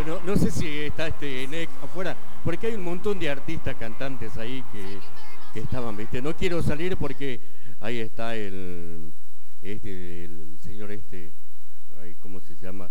no sé si está NEC afuera, porque hay un montón de artistas cantantes ahí que estaban, ¿viste? No quiero salir porque ahí está el señor ay, ¿cómo se llama?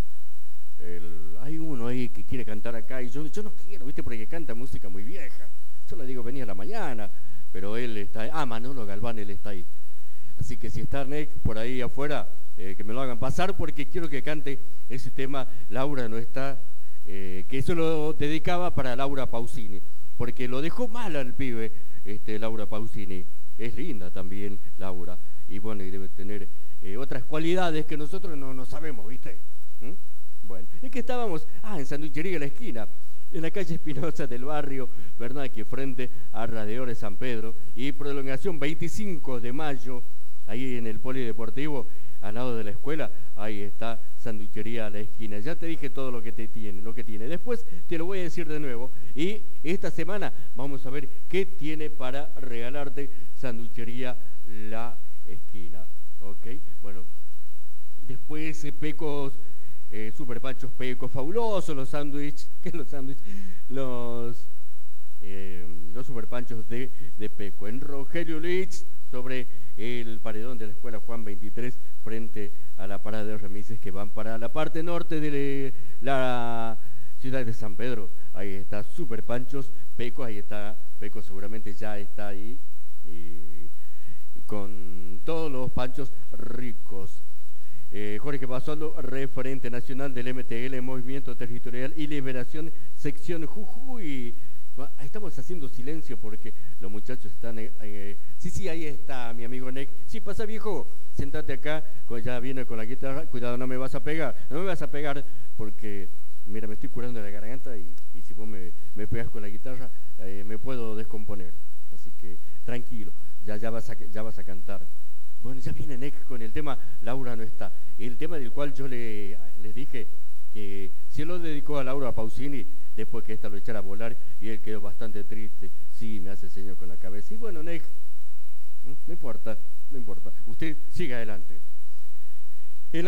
Hay uno ahí que quiere cantar acá y yo no quiero, ¿viste? Porque canta música muy vieja. Yo le digo, venía a la mañana, pero él está ahí. Ah, Manolo Galván, él está ahí. Así que si está NEC por ahí afuera, que me lo hagan pasar porque quiero que cante ese tema. Laura no está, que eso lo dedicaba para Laura Pausini, porque lo dejó mal al pibe, Laura Pausini. Es linda también Laura, y bueno, y debe tener otras cualidades que nosotros no sabemos, ¿viste? ¿Mm? Bueno, es que estábamos, en Sanduchería La Esquina, en la calle Espinosa del barrio, ¿verdad? Aquí frente a Radiadores San Pedro, y prolongación 25 de mayo, ahí en el polideportivo, al lado de la escuela, ahí está Sanduchería La Esquina. Ya te dije todo lo que tiene. Después te lo voy a decir de nuevo. Y esta semana vamos a ver qué tiene para regalarte Sanduchería La Esquina. ¿Ok? Bueno, después Pecos, Super Panchos Pecos, fabulosos los sándwiches. ¿Qué es los sándwiches? Los Super Panchos de Peco. En Rogelio Lich, sobre el paredón de la escuela Juan 23, frente a la parada de remises que van para la parte norte de la ciudad de San Pedro. Ahí está Super Panchos Peco, ahí está Peco, seguramente ya está ahí y con todos los panchos ricos. Jorge Basualdo, referente nacional del MTL, Movimiento Territorial y Liberación, sección Jujuy. Estamos haciendo silencio porque los muchachos están... Sí, ahí está mi amigo NEC. Sí, pasa viejo, sentate acá, ya viene con la guitarra. Cuidado, no me vas a pegar porque, mira, me estoy curando de la garganta y si vos me pegas con la guitarra, me puedo descomponer. Así que tranquilo, ya vas a cantar. Bueno, ya viene NEC con el tema Laura no está. El tema del cual yo les dije que se lo dedicó a Laura Pausini después que esta lo echara a volar y él quedó bastante triste. Sí, me hace señas con la cabeza. Y bueno, NEC, no importa. Usted siga adelante. En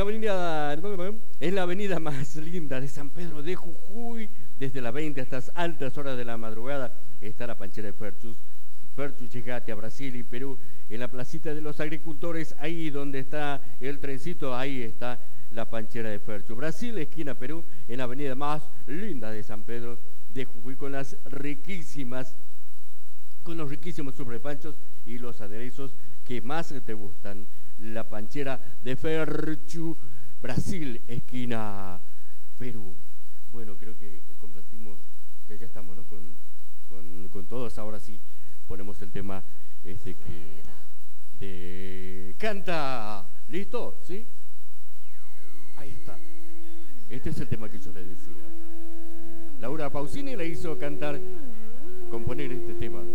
la avenida más linda de San Pedro de Jujuy, desde las 20 hasta las altas horas de la madrugada, está la panchera de Ferchus. Ferchus, llegate a Brasil y Perú. En la placita de los agricultores, ahí donde está el trencito, ahí está la panchera de Ferchus. Brasil, esquina Perú, en la avenida más linda de San Pedro de Jujuy, con los riquísimos superpanchos y los aderezos que más te gustan. La panchera de Ferchus, Brasil, esquina Perú. Bueno, creo que complacimos, ya estamos, ¿no? Con todos. Ahora sí ponemos el tema de canta. ¿Listo? ¿Sí? Ahí está. Este es el tema que yo le decía. Laura Pausini le hizo componer este tema.